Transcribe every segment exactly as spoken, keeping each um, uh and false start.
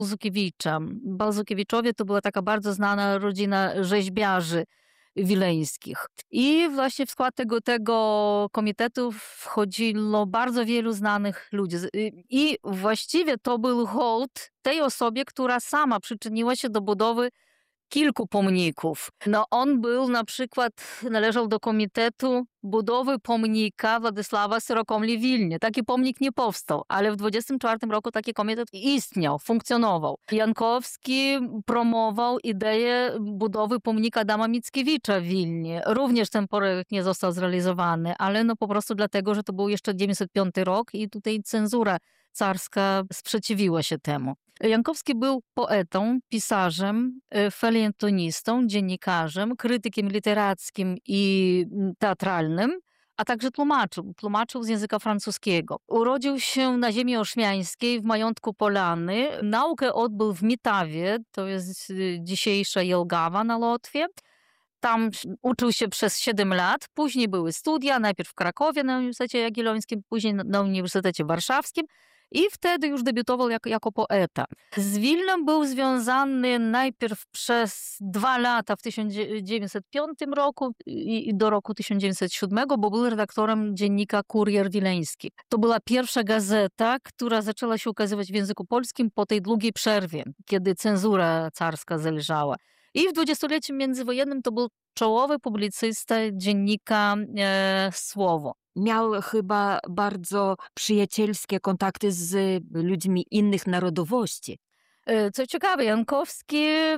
Balzukiewicza. Balzukiewiczowie to była taka bardzo znana rodzina rzeźbiarzy wileńskich. I właśnie w skład tego, tego komitetu wchodziło bardzo wielu znanych ludzi. I właściwie to był hołd tej osobie, która sama przyczyniła się do budowy kilku pomników. No on był na przykład, należał do komitetu budowy pomnika Władysława Syrokomli w Wilnie. Taki pomnik nie powstał, ale w dwudziestym czwartym roku taki komitet istniał, funkcjonował. Jankowski promował ideę budowy pomnika Adama Mickiewicza w Wilnie. Również ten projekt nie został zrealizowany, ale no po prostu dlatego, że to był jeszcze dziewięćset piąty rok i tutaj cenzura carska sprzeciwiła się temu. Jankowski był poetą, pisarzem, felietonistą, dziennikarzem, krytykiem literackim i teatralnym, a także tłumaczył. Tłumaczył z języka francuskiego. Urodził się na ziemi oszmiańskiej w majątku Polany. Naukę odbył w Mitawie, to jest dzisiejsza Jelgawa na Łotwie. Tam uczył się przez siedem lat, później były studia, najpierw w Krakowie na Uniwersytecie Jagiellońskim, później na Uniwersytecie Warszawskim. I wtedy już debiutował jako, jako poeta. Z Wilnem był związany najpierw przez dwa lata w tysiąc dziewięćset piątym roku i do roku tysiąc dziewięćset siódmego, bo był redaktorem dziennika Kurier Wileński. To była pierwsza gazeta, która zaczęła się ukazywać w języku polskim po tej długiej przerwie, kiedy cenzura carska zależała. I w dwudziestoleciu międzywojennym to był czołowy publicysta dziennika e, Słowo. Miał chyba bardzo przyjacielskie kontakty z ludźmi innych narodowości. Co ciekawe, Jankowski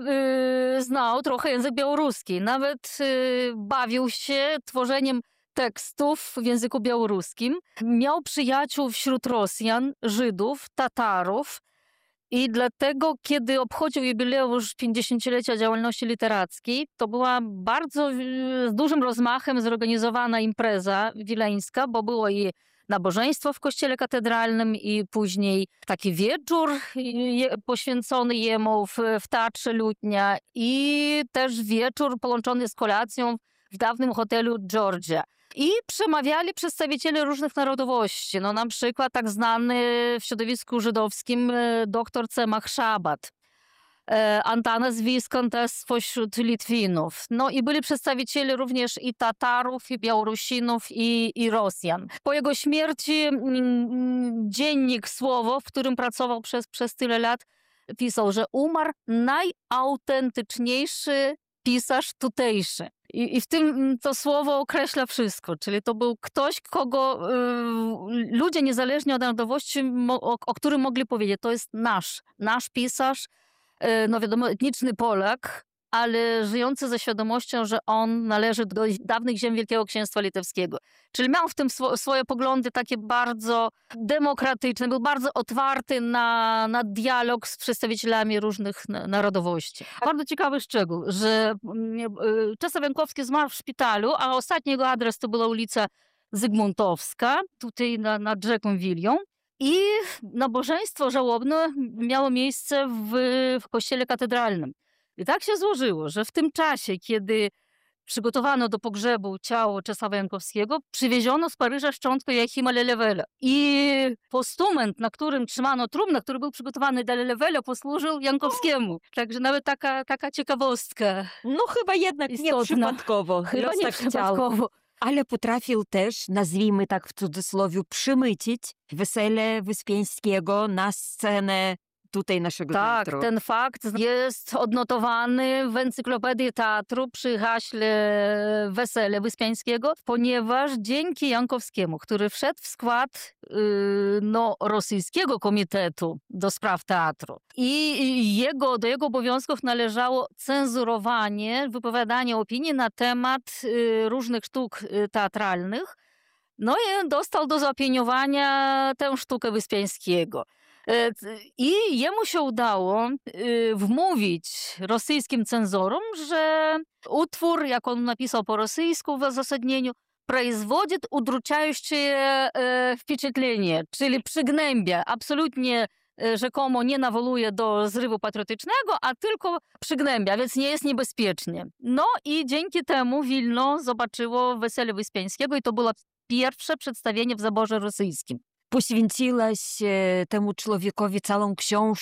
yy, znał trochę język białoruski. Nawet yy, bawił się tworzeniem tekstów w języku białoruskim. Miał przyjaciół wśród Rosjan, Żydów, Tatarów. I dlatego, kiedy obchodził jubileusz pięćdziesięciolecia działalności literackiej, to była bardzo z dużym rozmachem zorganizowana impreza wileńska, bo było i nabożeństwo w kościele katedralnym i później taki wieczór poświęcony jemu w, w Teatrze Lutnia i też wieczór połączony z kolacją w dawnym hotelu Georgia. I przemawiali przedstawiciele różnych narodowości. No na przykład tak znany w środowisku żydowskim doktor Cemach Szabat, Antanas Wiskontas spośród Litwinów. No i byli przedstawiciele również i Tatarów, i Białorusinów, i, i Rosjan. Po jego śmierci mm, dziennik Słowo, w którym pracował przez, przez tyle lat, pisał, że umarł najautentyczniejszy pisarz tutejszy. I, I w tym to słowo określa wszystko, czyli to był ktoś, kogo y, ludzie niezależnie od narodowości, mo, o, o którym mogli powiedzieć, to jest nasz, nasz pisarz, y, no wiadomo, etniczny Polak, ale żyjący ze świadomością, że on należy do dawnych ziem Wielkiego Księstwa Litewskiego. Czyli miał w tym swo swoje poglądy takie bardzo demokratyczne, był bardzo otwarty na, na dialog z przedstawicielami różnych narodowości. Bardzo ciekawy szczegół, że Czesław Jankowski zmarł w szpitalu, a ostatni jego adres to była ulica Zygmuntowska, tutaj na, nad rzeką Wilią. I nabożeństwo żałobne miało miejsce w, w kościele katedralnym. I tak się złożyło, że w tym czasie, kiedy przygotowano do pogrzebu ciało Czesława Jankowskiego, przywieziono z Paryża szczątkę Joachima Lelewela. I postument, na którym trzymano trumnę, który był przygotowany dla Lelewela, posłużył Jankowskiemu. Także nawet taka, taka ciekawostka. No chyba jednak istotna. Nie przypadkowo. Chyba Los nie tak przypadkowo. Chciał. Ale potrafił też, nazwijmy tak w cudzysłowie, przymycić wesele Wyspiańskiego na scenę tutaj naszego tak, teatru. Ten fakt jest odnotowany w encyklopedii teatru przy haśle Wesele Wyspiańskiego, ponieważ dzięki Jankowskiemu, który wszedł w skład yy, no, rosyjskiego komitetu do spraw teatru i jego, do jego obowiązków należało cenzurowanie, wypowiadanie opinii na temat yy, różnych sztuk yy, teatralnych, no i dostał do zaopiniowania tę sztukę Wyspiańskiego. I jemu się udało wmówić rosyjskim cenzorom, że utwór, jak on napisał po rosyjsku w uzasadnieniu, производит удручающее wpечатление, czyli przygnębia, absolutnie rzekomo nie nawoluje do zrywu patriotycznego, a tylko przygnębia, więc nie jest niebezpiecznie. No i dzięki temu Wilno zobaczyło Wesele Wyspiańskiego i to było pierwsze przedstawienie w zaborze rosyjskim. Poświęciłaś temu człowiekowi całą książkę.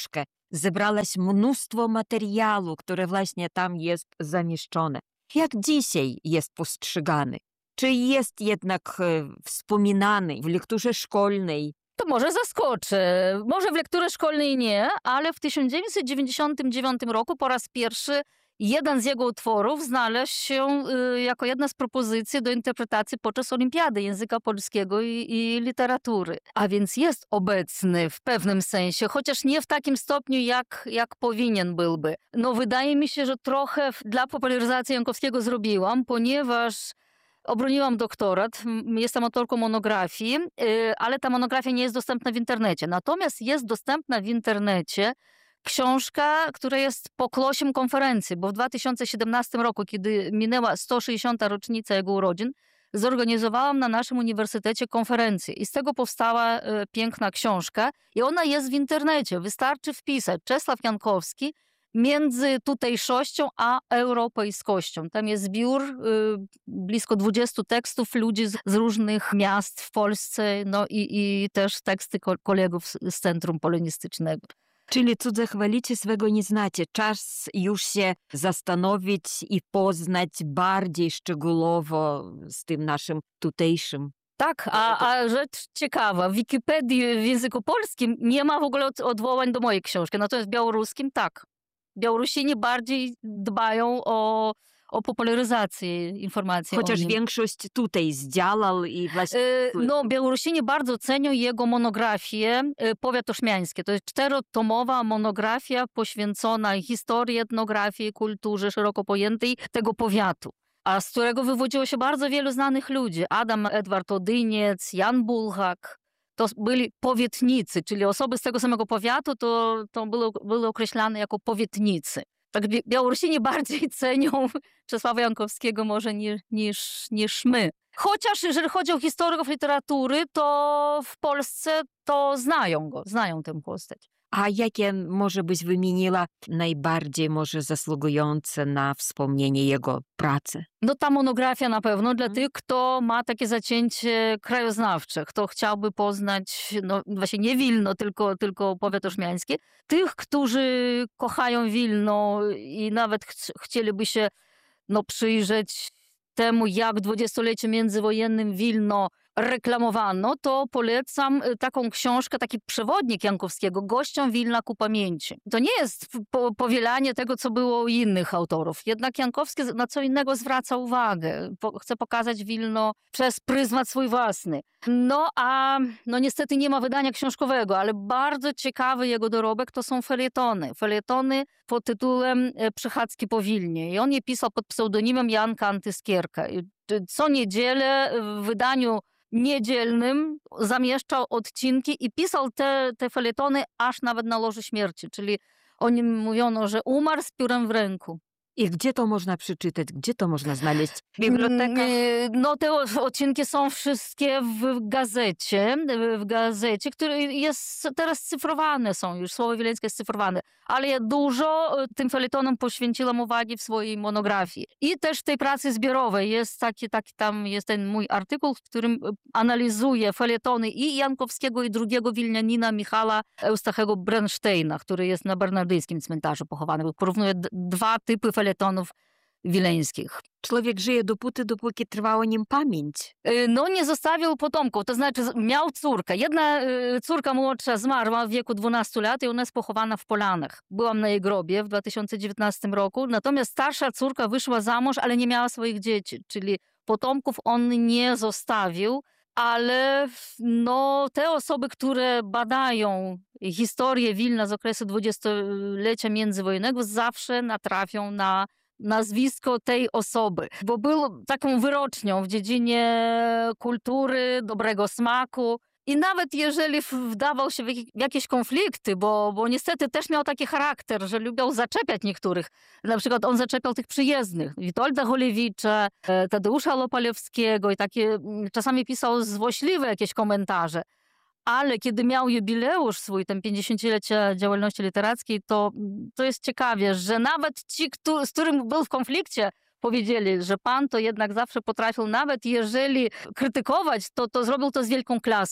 zebrałaś mnóstwo materiału, które właśnie tam jest zamieszczone. Jak dzisiaj jest postrzegany? Czy jest jednak e, wspominany w lekturze szkolnej? To może zaskoczy. Może w lekturze szkolnej nie, ale w tysiąc dziewięćset dziewięćdziesiątym dziewiątym roku po raz pierwszy jeden z jego utworów znalazł się y, jako jedna z propozycji do interpretacji podczas Olimpiady Języka Polskiego i, i Literatury. A więc jest obecny w pewnym sensie, chociaż nie w takim stopniu, jak, jak powinien byłby. No wydaje mi się, że trochę dla popularyzacji Jankowskiego zrobiłam, ponieważ obroniłam doktorat, m, jestem autorką monografii, y, ale ta monografia nie jest dostępna w internecie. Natomiast jest dostępna w internecie książka, która jest pokłosiem konferencji, bo w dwa tysiące siedemnastym roku, kiedy minęła sto sześćdziesiąta rocznica jego urodzin, zorganizowałam na naszym uniwersytecie konferencję i z tego powstała y, piękna książka i ona jest w internecie. Wystarczy wpisać Czesław Jankowski między tutejszością a europejskością. Tam jest zbiór y, blisko dwudziestu tekstów ludzi z, z różnych miast w Polsce, no i, i też teksty ko- kolegów z, z Centrum Polonistycznego. Czyli cudze chwalicie, swego nie znacie. Czas już się zastanowić i poznać bardziej szczegółowo z tym naszym tutejszym. Tak, a, a rzecz ciekawa, w Wikipedii w języku polskim nie ma w ogóle od- odwołań do mojej książki, natomiast w białoruskim tak. Białorusini bardziej dbają o, o popularyzację informacji o Chociaż nim. większość tutaj zdziałał i właśnie... Y, No, Białorusini bardzo cenią jego monografię y, powiatoszmiańskie. To jest czterotomowa monografia poświęcona historii, etnografii, kulturze szeroko pojętej tego powiatu, a z którego wywodziło się bardzo wielu znanych ludzi. Adam Edward Odyniec, Jan Bulhak. To byli powietnicy, czyli osoby z tego samego powiatu, to, to były, były określane jako powietnicy. Tak Bia- Białorusini bardziej cenią Czesława Jankowskiego może ni, niż, niż my. Chociaż jeżeli chodzi o historyków literatury, to w Polsce to znają go, znają tę postać. A jakie może byś wymieniła najbardziej może zasługujące na wspomnienie jego pracy? No ta monografia na pewno dla Mhm. tych, kto ma takie zacięcie krajoznawcze, kto chciałby poznać, no właśnie nie Wilno, tylko, tylko powiat ośmiański. Tych, którzy kochają Wilno i nawet ch- chcieliby się no, przyjrzeć temu, jak w dwudziestoleciu międzywojennym Wilno reklamowano, to polecam y, taką książkę, taki przewodnik Jankowskiego, Gościom Wilna ku pamięci. To nie jest p- po, powielanie tego, co było u innych autorów. Jednak Jankowski na co innego zwraca uwagę. Po, chce pokazać Wilno przez pryzmat swój własny. No a no niestety nie ma wydania książkowego, ale bardzo ciekawy jego dorobek to są felietony. Felietony pod tytułem e, Przechadzki po Wilnie. I on je pisał pod pseudonimem Janka Antyskierka. I, y, Co niedzielę w wydaniu niedzielnym zamieszczał odcinki i pisał te, te felietony aż nawet na łożu śmierci. Czyli o nim mówiono, że umarł z piórem w ręku. I gdzie to można przeczytać? Gdzie to można znaleźć? W bibliotekach? Mm, No te o- odcinki są wszystkie w gazecie, w gazecie, który jest teraz cyfrowane są już, Słowo Wileńskie jest cyfrowane, ale ja dużo e, tym felietonom poświęciłam uwagi w swojej monografii. I też w tej pracy zbiorowej jest taki, taki tam jest ten mój artykuł, w którym e, analizuję felietony i Jankowskiego, i drugiego wilnianina Michała Eustachego Brensteina, który jest na bernardyjskim cmentarzu pochowany. Porównuję d- dwa typy felietonów wileńskich. Człowiek żyje dopóty, dopóki trwa o nim pamięć. Y, No nie zostawił potomków, to znaczy z- miał córkę. Jedna y, córka młodsza zmarła w wieku dwunastu lat i ona jest pochowana w Polanach. Byłam na jej grobie w dwa tysiące dziewiętnastym roku, natomiast starsza córka wyszła za mąż, ale nie miała swoich dzieci, czyli potomków on nie zostawił, ale w- no, te osoby, które badają historię Wilna z okresu dwudziestolecia międzywojennego zawsze natrafią na nazwisko tej osoby, bo był taką wyrocznią w dziedzinie kultury, dobrego smaku. I nawet jeżeli w- wdawał się w jak- w jakieś konflikty, bo, bo niestety też miał taki charakter, że lubiał zaczepiać niektórych. Na przykład on zaczepiał tych przyjezdnych. Witolda Holewicza, e, Tadeusza Lopalewskiego i takie mm, czasami pisał złośliwe jakieś komentarze. Ale kiedy miał jubileusz swój, ten pięćdziesięciolecia działalności literackiej, to, to jest ciekawie, że nawet ci, któ- z którym był w konflikcie, powiedzieli, że pan to jednak zawsze potrafił, nawet jeżeli krytykować, to, to zrobił to z wielką klasą.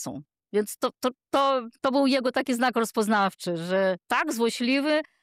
Więc to, to, to, to był jego taki znak rozpoznawczy, że tak złośliwy,